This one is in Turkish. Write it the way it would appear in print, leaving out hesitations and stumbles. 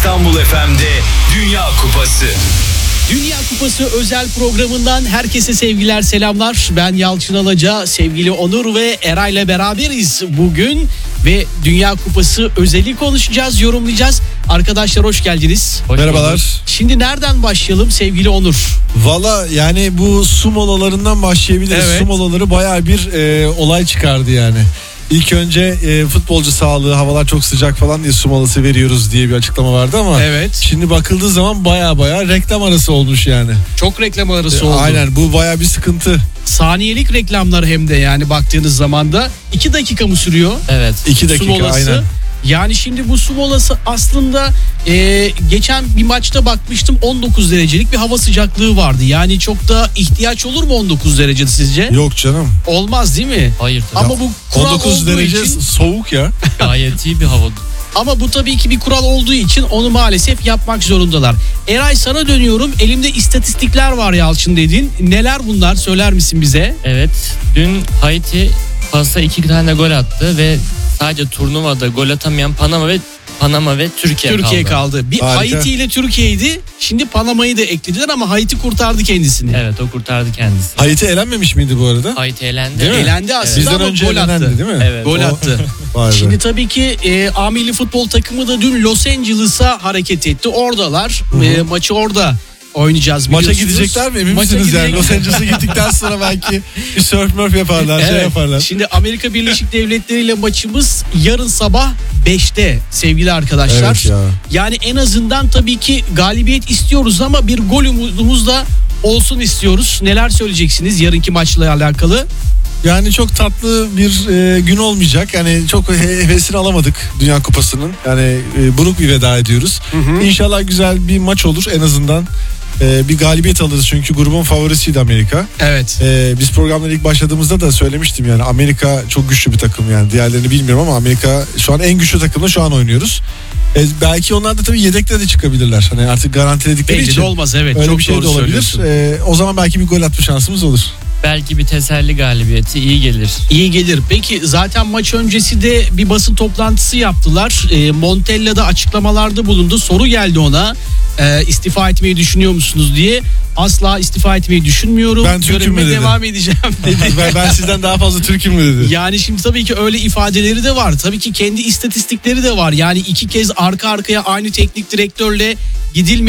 İstanbul FM'de Dünya Kupası. Dünya Kupası özel programından herkese sevgiler, selamlar. Ben Yalçın Alaca, sevgili Onur ve Eray'la beraberiz bugün ve Dünya Kupası özeli konuşacağız, yorumlayacağız. Arkadaşlar hoş geldiniz. Merhabalar. Şimdi nereden başlayalım sevgili Onur? Valla yani bu su molalarından başlayabiliriz. Evet. Su molaları bayağı bir olay çıkardı yani. İlk önce futbolcu sağlığı, havalar çok sıcak falan diye su molası veriyoruz diye bir açıklama vardı ama Evet. şimdi bakıldığı zaman bayağı reklam arası olmuş yani. Çok reklam arası oldu. Aynen, bu bayağı bir sıkıntı. Saniyelik reklamlar hem de, yani baktığınız zaman da 2 dakika mı sürüyor? Evet. 2 Su dakika molası. aynen. Yani şimdi bu su molası aslında geçen bir maçta bakmıştım, 19 derecelik bir hava sıcaklığı vardı. Yani çok da ihtiyaç olur mu 19 derecede sizce? Yok canım. Olmaz değil mi? Hayır tabii. Ama bu kural 19 olduğu derece için, soğuk ya. Gayet iyi bir hava. ama bu tabii ki bir kural olduğu için onu maalesef yapmak zorundalar. Eray, sana dönüyorum. Elimde istatistikler var Yalçın dedin. Neler bunlar, söyler misin bize? Evet. Dün Haiti pasta 2 tane gol attı ve sadece turnuvada gol atamayan Panama ve Türkiye kaldı. Bir Harika. Haiti ile Türkiye'ydi. Şimdi Panama'yı da eklediler ama Haiti kurtardı kendisini. Evet, o kurtardı kendisi. Haiti elenmemiş miydi bu arada? Haiti elendi. Değil mi? Elendi aslında Bizden ama önce gol attı. elendi değil mi? Evet. Gol attı. Vay be. Şimdi tabii ki A milli futbol takımı da dün Los Angeles'a hareket etti. Oradalar. Maçı orada oynayacağız Maça biliyorsunuz. gidecekler mi, emin Maça misiniz yani? gidecek- Los Angeles'a gittikten sonra belki bir surf murf yaparlar, şey Evet. yaparlar. Şimdi Amerika Birleşik Devletleri ile maçımız yarın sabah 5'te sevgili arkadaşlar. Evet ya. Yani en azından tabii ki galibiyet istiyoruz ama bir gol umudumuz da olsun istiyoruz. Neler söyleyeceksiniz yarınki maçla alakalı? Yani çok tatlı bir gün olmayacak. Yani çok hevesini alamadık Dünya Kupası'nın. Yani buruk bir veda ediyoruz. İnşallah güzel bir maç olur en azından. Bir galibiyet alırız çünkü grubun favorisiydi Amerika. Evet. Biz programlara ilk başladığımızda da söylemiştim yani Amerika çok güçlü bir takım yani. Diğerlerini bilmiyorum ama Amerika şu an en güçlü takımla şu an oynuyoruz. Belki onlar da tabii yedekle de çıkabilirler. Hani artık garantiledikleri Belli için. de olmaz, evet. Öyle Çok bir şey de doğru olabilir. söylüyorsun. O zaman belki bir gol atma şansımız olur. Belki bir teselli galibiyeti iyi gelir. İyi gelir. Peki zaten maç öncesi de bir basın toplantısı yaptılar. Montella da açıklamalarda bulundu. Soru geldi ona. İstifa etmeyi düşünüyor musunuz diye. Asla istifa etmeyi düşünmüyorum. Ben Türk'üm Görevime mü dedi. devam edeceğim dedi. ben sizden daha fazla Türk'üm mü dedi. Yani şimdi tabii ki öyle ifadeleri de var. Tabii ki kendi istatistikleri de var. Yani 2 kez arka arkaya aynı teknik direktörle gidilmedi.